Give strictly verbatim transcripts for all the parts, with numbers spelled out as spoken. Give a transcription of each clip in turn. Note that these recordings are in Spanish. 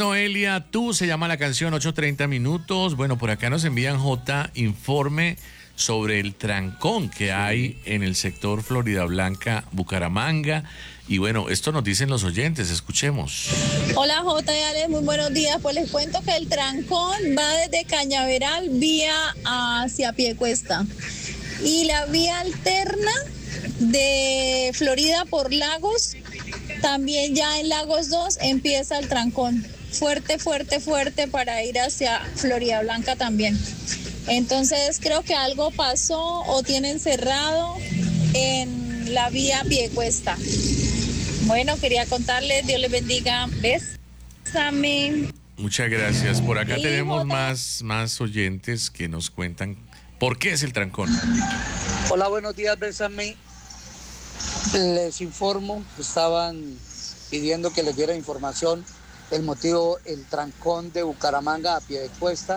Noelia, tú se llama la canción, ocho treinta minutos. Bueno, por acá nos envían J, informe sobre el trancón que sí. hay en el sector Florida Blanca, Bucaramanga. Y bueno, esto nos dicen los oyentes, escuchemos. Hola J y Ale, muy buenos días. Pues les cuento que el trancón va desde Cañaveral vía hacia Piedecuesta. Y la vía alterna de Florida por Lagos, también ya en Lagos dos empieza el trancón. Fuerte, fuerte, fuerte para ir hacia Florida Blanca también. Entonces creo que algo pasó o tienen cerrado en la vía Piedecuesta. Bueno, quería contarles, Dios les bendiga. Bésame. Muchas gracias. Por acá Sí, tenemos Jota. más, más oyentes que nos cuentan por qué es el trancón. Hola, buenos días, Bésame. Les informo, estaban pidiendo que les diera información. El motivo, el trancón de Bucaramanga a Piedecuesta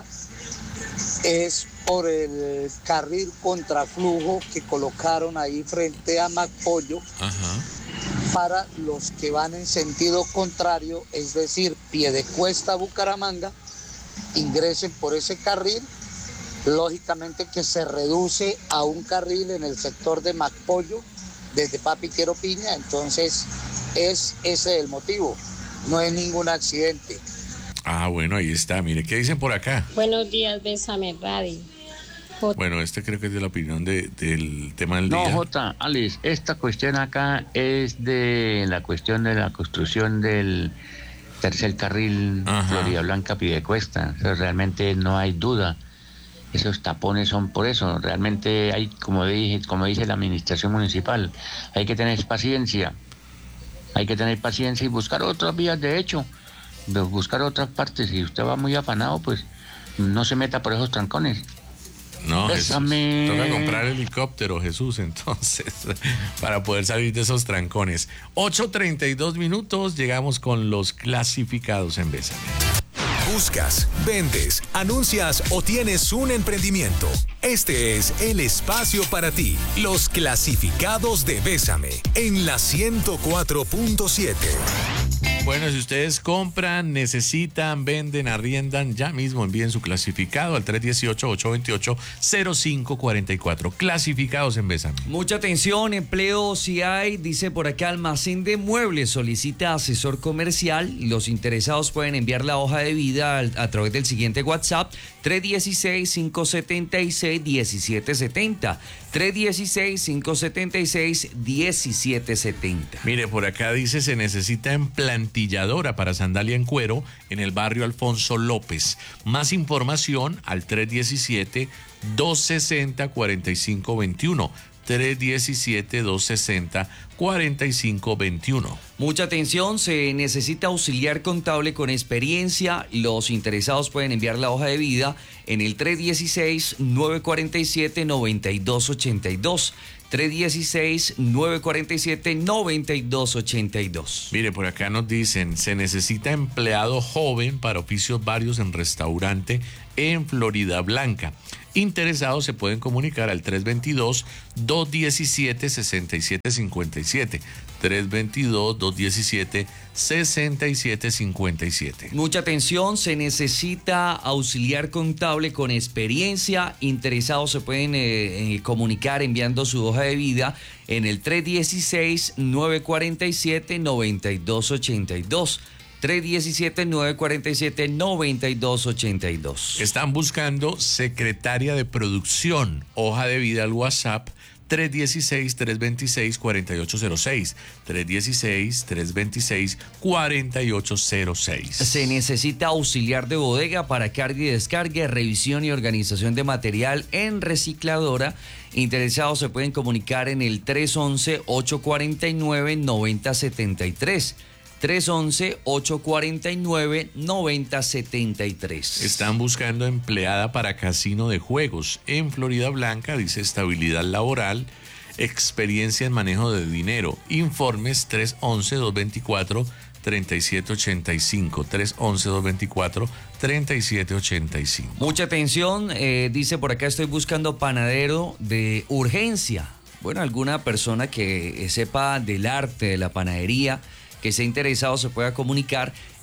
es por el carril contraflujo que colocaron ahí frente a Macpollo. Ajá. Para los que van en sentido contrario, es decir, Piedecuesta, Bucaramanga, ingresen por ese carril. Lógicamente que se reduce a un carril en el sector de Macpollo, desde Papi Quiero Piña, entonces es ese el motivo, no es ningún accidente. Ah, bueno, ahí está. Mire, ¿qué dicen por acá? Buenos días, Bésame Radio. J- Bueno, este creo que es de la opinión de, del tema del No, día. Jota, Alex, esta cuestión acá es de la cuestión de la construcción del tercer carril Ajá. Florida Blanca Piedecuesta. O sea, realmente no hay duda. Esos tapones son por eso. Realmente hay, como dije, como dice la administración municipal, hay que tener paciencia. Hay que tener paciencia y buscar otras vías de hecho, de buscar otras partes. Si usted va muy afanado, pues no se meta por esos trancones. No, Jesús. Bésame. Toca comprar helicóptero, Jesús, entonces, para poder salir de esos trancones. ocho treinta y dos minutos, llegamos con los clasificados en Bésame. Buscas, vendes, anuncias o tienes un emprendimiento. Este es el espacio para ti. Los clasificados de Bésame en la ciento cuatro punto siete. Bueno, si ustedes compran, necesitan, venden, arriendan, ya mismo envíen su clasificado al tres uno ocho, ocho dos ocho, cero cinco cuatro cuatro. Clasificados en Bésame. Mucha atención, empleo si hay, dice por acá Almacén de Muebles, solicita asesor comercial. Los interesados pueden enviar la hoja de vida al- a través del siguiente WhatsApp, tres uno seis, cinco siete seis, uno siete siete cero. tres uno seis, cinco siete seis, uno siete siete cero. Mire, por acá dice se necesita emplantilladora para sandalia en cuero en el barrio Alfonso López. Más información al tres uno siete, dos seis cero, cuatro cinco dos uno. tres uno siete, dos seis cero, cuatro cinco dos uno. Mucha atención, se necesita auxiliar contable con experiencia. Los interesados pueden enviar la hoja de vida en el tres uno seis, nueve cuatro siete, nueve dos ocho dos. tres uno seis, nueve cuatro siete, nueve dos ocho dos. Mire, por acá nos dicen, se necesita empleado joven para oficios varios en restaurante en Florida Blanca. Interesados se pueden comunicar al tres dos dos, dos uno siete, seis siete cinco siete. tres dos dos, dos uno siete, seis siete cinco siete. Mucha atención, se necesita auxiliar contable con experiencia. Interesados se pueden eh, eh, comunicar enviando su hoja de vida en el tres uno seis, nueve cuatro siete, nueve dos ocho dos. tres uno siete, nueve cuatro siete, nueve dos ocho dos. Están buscando secretaria de producción, hoja de vida al WhatsApp tres uno seis, tres dos seis, cuatro ocho cero seis. tres uno seis, tres dos seis, cuatro ocho cero seis. Se necesita auxiliar de bodega para carga y descarga, revisión y organización de material en recicladora. Interesados se pueden comunicar en el tres once, ocho cuarenta y nueve, noventa setenta y tres. tres once, ocho cuarenta y nueve, noventa setenta y tres. Están buscando empleada para casino de juegos en Florida Blanca, dice estabilidad laboral, experiencia en manejo de dinero. Informes tres once, dos veinticuatro, treinta y siete ochenta y cinco. tres once, dos veinticuatro, treinta y siete ochenta y cinco. Mucha atención, eh, dice por acá estoy buscando panadero de urgencia. Bueno, alguna persona que sepa del arte de la panadería, que esté interesado se pueda comunicar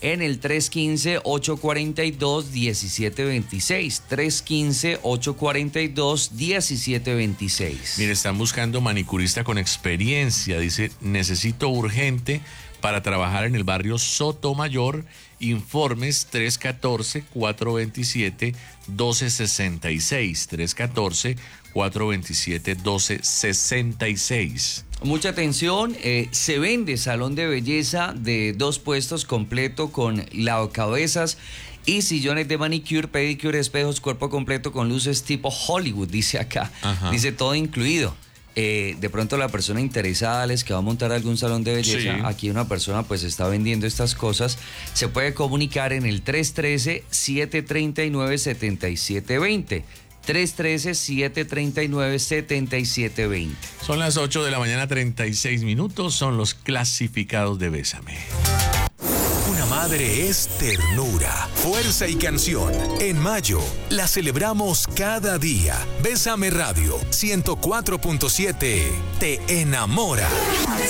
en el tres uno cinco, ocho cuatro dos, uno siete dos seis. tres uno cinco, ocho cuatro dos, uno siete dos seis. Mire, están buscando manicurista con experiencia. Dice, necesito urgente para trabajar en el barrio Sotomayor. Informes tres uno cuatro, cuatro dos siete, uno dos seis seis. tres uno cuatro, cuatro dos siete, uno dos seis seis. Mucha atención, eh, se vende salón de belleza de dos puestos completo con lavacabezas y sillones de manicure, pedicure, espejos, cuerpo completo con luces tipo Hollywood, dice acá. Ajá. Dice todo incluido. Eh, de pronto la persona interesada, les que va a montar algún salón de belleza, sí. Aquí una persona pues está vendiendo estas cosas, se puede comunicar en el tres uno tres, siete tres nueve, siete siete dos cero. tres uno tres, siete tres nueve, siete siete dos cero. Son las ocho de la mañana, treinta y seis minutos, son los clasificados de Bésame. Una madre es ternura, fuerza y canción. En mayo la celebramos cada día. Bésame Radio ciento cuatro punto siete te enamora.